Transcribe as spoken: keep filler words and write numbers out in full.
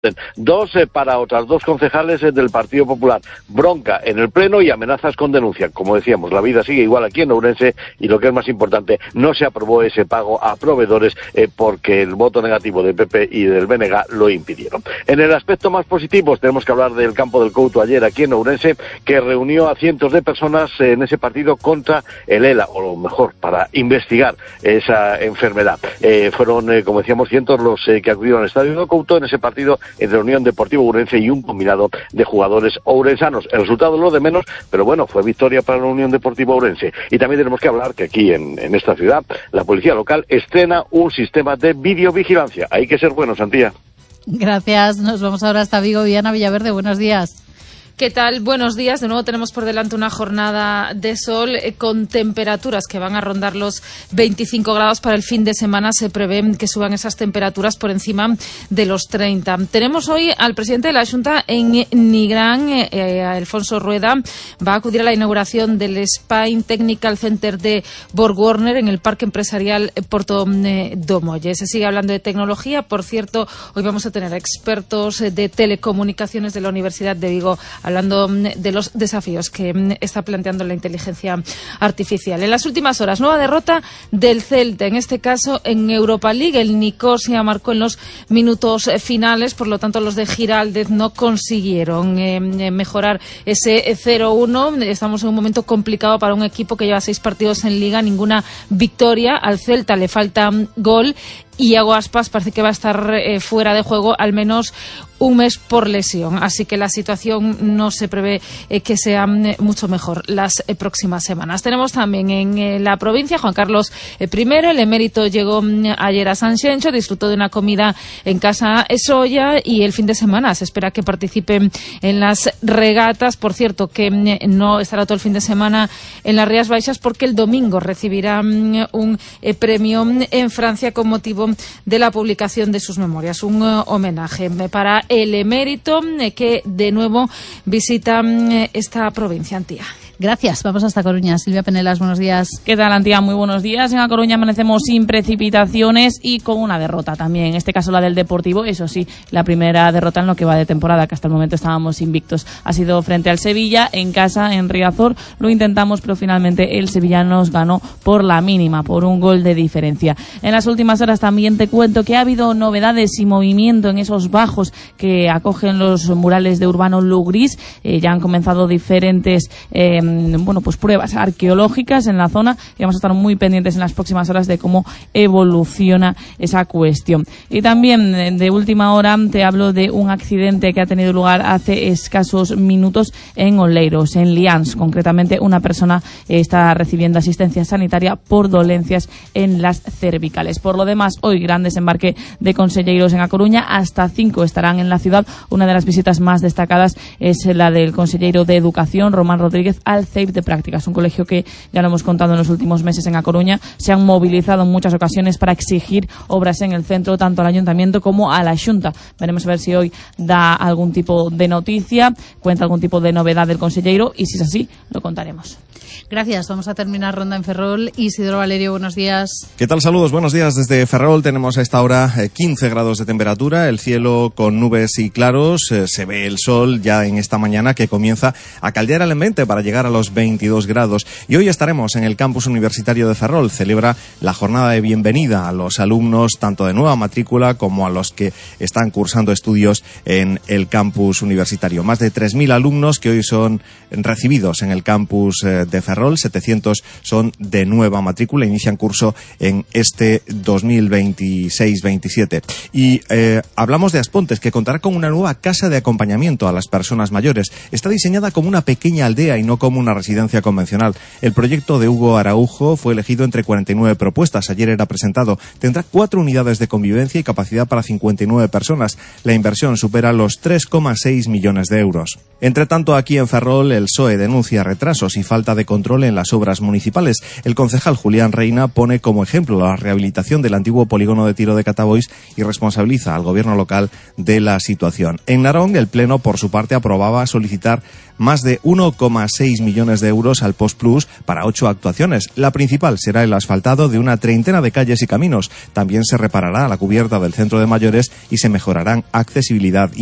Dos eh, para otras dos concejales eh, del Partido Popular. Bronca en el Pleno y amenazas con denuncia. Como decíamos, la vida sigue igual aquí en Ourense y lo que es más importante, no se aprobó ese pago a proveedores eh, porque el voto negativo del P P y del B N G lo impidieron. En el aspecto más positivo tenemos que hablar del campo del Couto ayer aquí en Ourense, que reunió a cientos de personas eh, en ese partido contra el ELA, o lo mejor, para investigar esa enfermedad. Eh, fueron, eh, como decíamos, cientos los eh, que acudieron al estadio del Couto en ese partido entre la Unión Deportiva Ourense y un combinado de jugadores ourensanos. El resultado lo de menos, pero bueno, fue victoria para la Unión Deportiva Ourense. Y también tenemos que hablar que aquí en, en esta ciudad la policía local estrena un sistema de videovigilancia. Hay que ser buenos, Santía. Gracias, nos vamos ahora hasta Vigo. Viana Villaverde, buenos días. ¿Qué tal? Buenos días. De nuevo tenemos por delante una jornada de sol eh, con temperaturas que van a rondar los veinticinco grados. Para el fin de semana se prevé que suban esas temperaturas por encima de los treinta. Tenemos hoy al presidente de la Xunta en Nigrán, eh, eh, Alfonso Rueda. Va a acudir a la inauguración del Spain Technical Center de BorgWarner en el Parque Empresarial Porto eh, Domolle. Se sigue hablando de tecnología. Por cierto, hoy vamos a tener expertos eh, de telecomunicaciones de la Universidad de Vigo hablando de los desafíos que está planteando la inteligencia artificial. En las últimas horas, nueva derrota del Celta, en este caso en Europa League. El Nicosia marcó en los minutos finales, por lo tanto los de Giraldez no consiguieron eh, mejorar ese cero uno. Estamos en un momento complicado para un equipo que lleva seis partidos en Liga, ninguna victoria. Al Celta le falta gol y Iago Aspas parece que va a estar eh, fuera de juego al menos un mes por lesión, así que la situación no se prevé eh, que sea eh, mucho mejor las eh, próximas semanas. Tenemos también en eh, la provincia Juan Carlos eh, I, el emérito llegó mm, ayer a Sanxenxo, disfrutó de una comida en Casa Solla y el fin de semana se espera que participe en las regatas. Por cierto, que mm, no estará todo el fin de semana en las Rías Baixas porque el domingo recibirá mm, un eh, premio mm, en Francia con motivo de la publicación de sus memorias, un uh, homenaje para el emérito eh, que de nuevo visita eh, esta provincia, Antía. Gracias, vamos hasta Coruña. Silvia Penelas, buenos días. ¿Qué tal, Antía? Muy buenos días. En A Coruña amanecemos sin precipitaciones y con una derrota también, en este caso la del Deportivo, eso sí, la primera derrota en lo que va de temporada, que hasta el momento estábamos invictos. Ha sido frente al Sevilla, en casa, en Riazor. Lo intentamos, pero finalmente el Sevilla nos ganó por la mínima, por un gol de diferencia. En las últimas horas también te cuento que ha habido novedades y movimiento en esos bajos que acogen los murales de Urbano Lugris. Eh, ya han comenzado diferentes eh, bueno, pues pruebas arqueológicas en la zona y vamos a estar muy pendientes en las próximas horas de cómo evoluciona esa cuestión. Y también de última hora te hablo de un accidente que ha tenido lugar hace escasos minutos en Oleiros, en Lians. Concretamente, una persona está recibiendo asistencia sanitaria por dolencias en las cervicales. Por lo demás, hoy gran desembarque de conselleiros en A Coruña, hasta cinco estarán en la ciudad. Una de las visitas más destacadas es la del conselleiro de Educación, Román Rodríguez, al C E I P de Prácticas, un colegio que ya lo hemos contado en los últimos meses en A Coruña. Se han movilizado en muchas ocasiones para exigir obras en el centro, tanto al Ayuntamiento como a la Xunta. Veremos a ver si hoy da algún tipo de noticia, cuenta algún tipo de novedad del conselleiro y si es así, lo contaremos. Gracias, vamos a terminar ronda en Ferrol. Isidro Valerio, buenos días. ¿Qué tal? Saludos, buenos días desde Ferrol. Tenemos a esta hora quince grados de temperatura, el cielo con nubes y claros, eh, se ve el sol ya en esta mañana que comienza a caldear el ambiente para llegar a los veintidós grados. Y hoy estaremos en el campus universitario de Ferrol. Celebra la jornada de bienvenida a los alumnos tanto de nueva matrícula como a los que están cursando estudios en el campus universitario. Más de tres mil alumnos que hoy son recibidos en el campus eh, de Ferrol, setecientos son de nueva matrícula, inician curso en este dos mil veintiséis veintisiete. Y eh, hablamos de Aspontes, que contará con una nueva casa de acompañamiento a las personas mayores. Está diseñada como una pequeña aldea y no como una residencia convencional. El proyecto de Hugo Araujo fue elegido entre cuarenta y nueve propuestas. Ayer era presentado. Tendrá cuatro unidades de convivencia y capacidad para cincuenta y nueve personas. La inversión supera los tres coma seis millones de euros. Entre tanto, aquí en Ferrol, el P S O E denuncia retrasos y falta de control en las obras municipales. El concejal Julián Reina pone como ejemplo la rehabilitación del antiguo polígono de tiro de Catabois y responsabiliza al gobierno local de la situación. En Narón, el Pleno, por su parte, aprobaba solicitar más de uno coma seis millones de euros al Post Plus para ocho actuaciones. La principal será el asfaltado de una treintena de calles y caminos. También se reparará la cubierta del centro de mayores y se mejorarán accesibilidad